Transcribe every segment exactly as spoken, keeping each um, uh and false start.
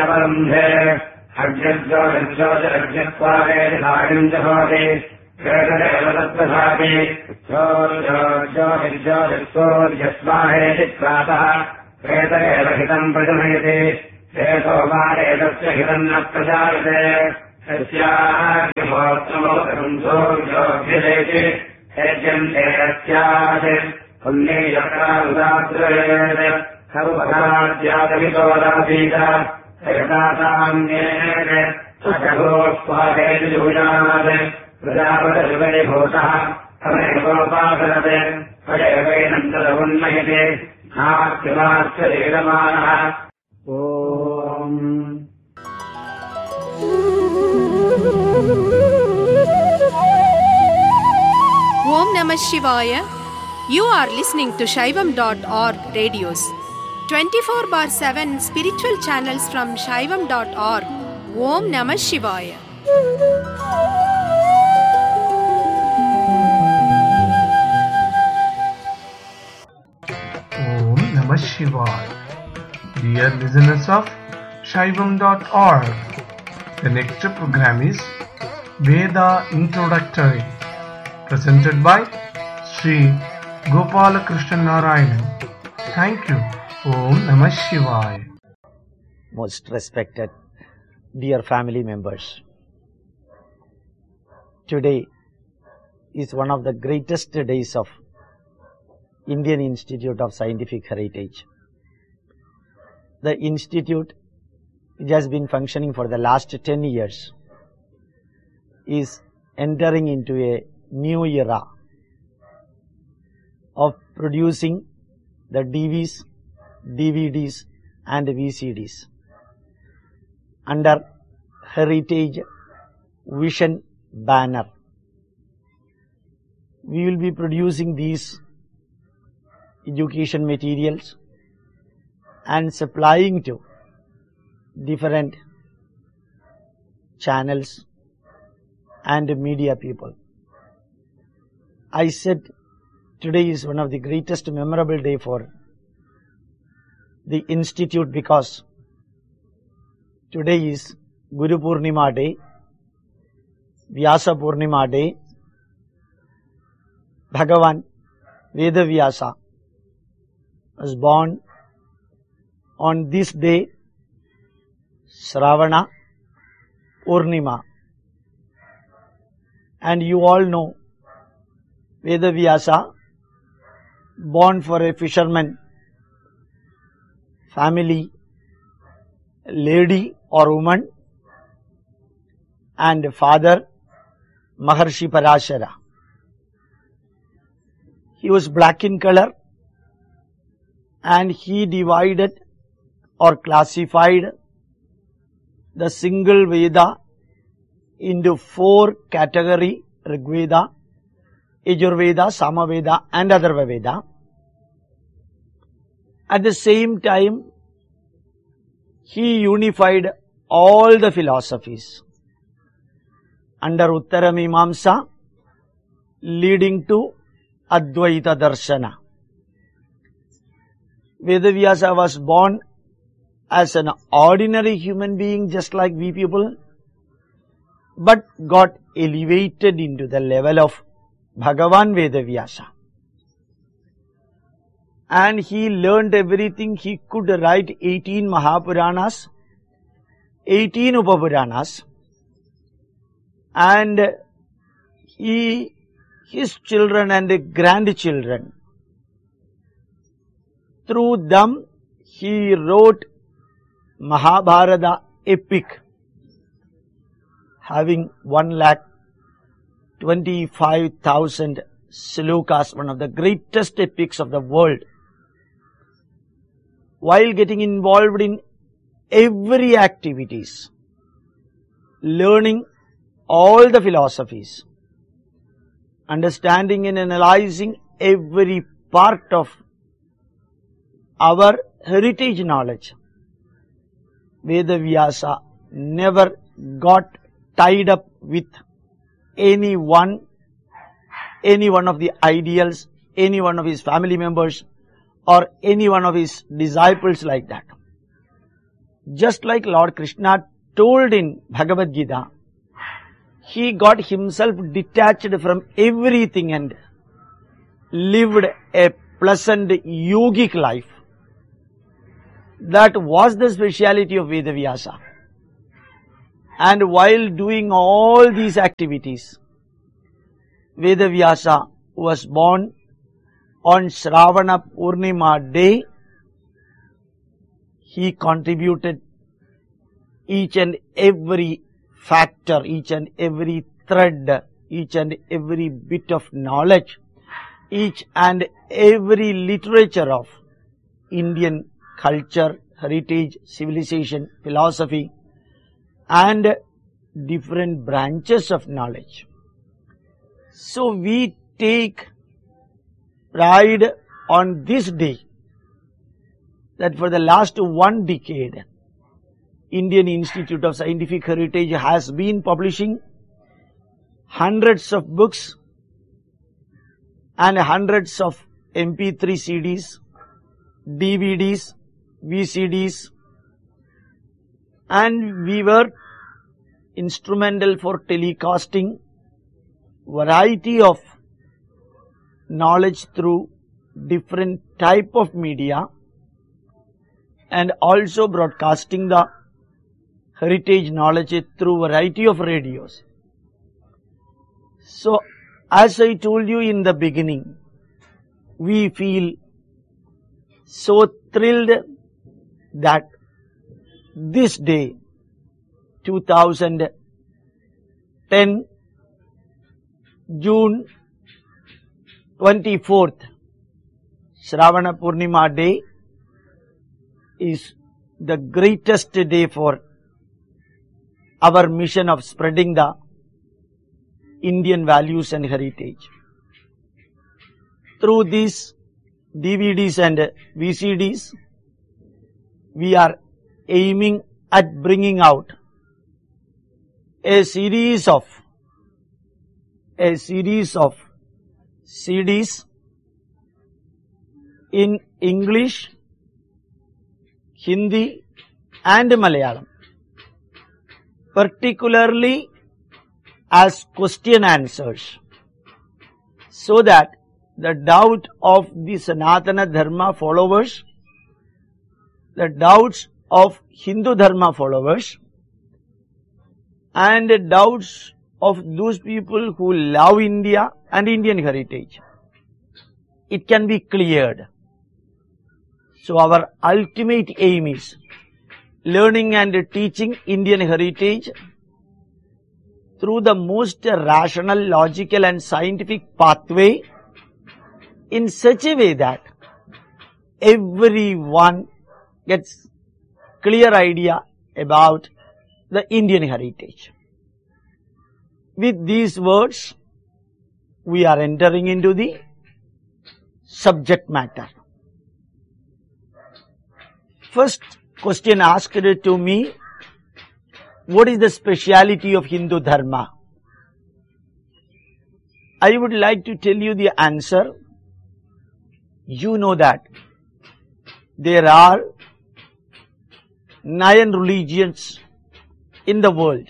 अवरुन्धे अग्निर्ज्योतिर्ज्योतिरग्नित्वारेति सायम् च भवति वेददेव तत्प्रसादि ज्योतिर्ज्योतिर्ज्योतिर्सूर्यस्वाहेति प्रातः वेददेव हितम् प्रजनयति हेतोमारेतस्य हितम् न प्रजायते यस्याग्निहोत्रमोदकम् सूर्योऽभ्युदेति यज्ञन्ते तस्यात् पुण्यैरकारुदाद्रयेत् सर्वकाद्यादवितो वदासीत यथासाम्येन अजगोस्वाहेति जुहुनात् प्रजापतिर्वैभूतः तमेवोपासनते तदेवैनम् तदुन्नयते नास्तिमास्यलीलमानः ओम् Om Namah Shivaya. You are listening to Shaivam dot org radios. twenty-four bar seven spiritual channels from Shaivam dot org. Om Namah Shivaya. Om Namah Shivaya. Dear listeners of Shaivam dot org, the next program is Veda Introductory, presented by Sri Gopala Krishna Narayanan. Thank you. Om Namah Shivaya. Most respected dear family members, today is one of the greatest days of Indian Institute of Scientific Heritage. The institute, which has been functioning for the last ten years, is entering into a new era of producing the D Vs, D V Ds and V C Ds under Heritage Vision banner. We will be producing these education materials and supplying to different channels and media people. I said today is one of the greatest memorable day for the institute because today is Guru Purnima day, Vyasa Purnima day. Bhagavan Veda Vyasa was born on this day, Shravana Purnima. And you all know Veda Vyasa, born for a fisherman family, lady or woman, and father Maharshi Parashara. He was black in color and he divided or classified the single Veda into four categories: Rigveda, Yajurveda, Samaveda and Atharva Veda. At the same time, he unified all the philosophies under Uttara Mimamsa, leading to Advaita Darshana. Vedavyasa was born as an ordinary human being just like we people, but got elevated into the level of Bhagavan Vedavyasa. And he learned everything. He could write eighteen Mahapuranas, eighteen Upapuranas, and he, his children and grandchildren, through them he wrote Mahabharata epic, having one lakh twenty-five thousand slokas, one of the greatest epics of the world. While getting involved in every activities, learning all the philosophies, understanding and analyzing every part of our heritage knowledge, Vedavyasa never got tied up with any one, any one of the ideals, any one of his family members, or any one of his disciples like that. just like Lord Krishna told in Bhagavad Gita, he got himself detached from everything and lived a pleasant yogic life. That was the speciality of Vedavyasa. And while doing all these activities, Vedavyasa was born on Shravana Purnima day. He contributed each and every factor, each and every thread, each and every bit of knowledge, each and every literature of Indian culture, heritage, civilization, philosophy, and different branches of knowledge. So we take pride on this day that for the last one decade, Indian Institute of Scientific Heritage has been publishing hundreds of books and hundreds of M P three C Ds, D V Ds, V C Ds, and we were instrumental for telecasting variety of knowledge through different type of media and also broadcasting the heritage knowledge through variety of radios. So, as I told you in the beginning, we feel so thrilled that this day, two thousand ten, June twenty-fourth, Shravana Purnima day, is the greatest day for our mission of spreading the Indian values and heritage. Through these D V Ds and V C Ds, we are aiming at bringing out a series of a series of C Ds in English, Hindi and Malayalam, particularly as question answers, so that the doubt of the Sanatana Dharma followers, the doubts of Hindu Dharma followers, and the doubts of those people who love India and Indian heritage, it can be cleared. So our ultimate aim is learning and teaching Indian heritage through the most rational, logical and scientific pathway in such a way that everyone gets clear idea about the Indian heritage. With these words, we are entering into the subject matter. First question asked to me, what is the speciality of Hindu Dharma? I would like to tell you the answer. You know that there are nine religions in the world.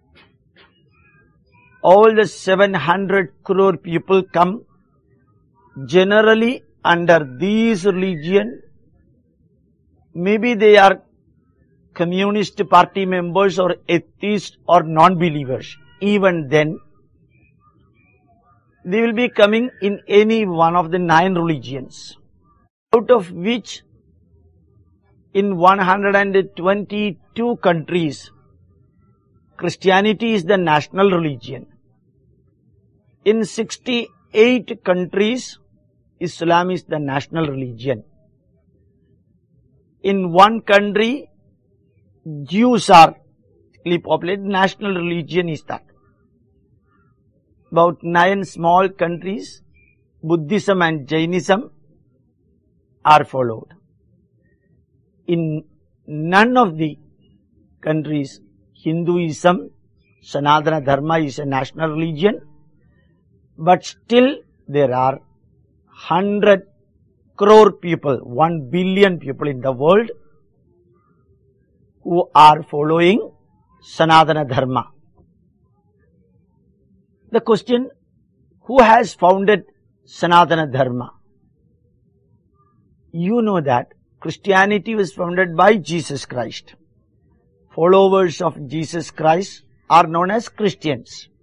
All the seven hundred crore people come generally under these religion. Maybe they are communist party members or atheists or non-believers. Even then, they will be coming in any one of the nine religions, out of which in one hundred twenty-two countries, Christianity is the national religion. In sixty-eight countries, Islam is the national religion. In one country, Jews are populated, national religion is that. About nine small countries, Buddhism and Jainism are followed. In none of the countries, Hinduism, Sanatana Dharma is a national religion, but still there are hundred crore people, one billion people in the world who are following Sanatana Dharma. The question, who has founded Sanatana Dharma? You know that Christianity was founded by Jesus Christ. Followers of Jesus Christ are known as Christians.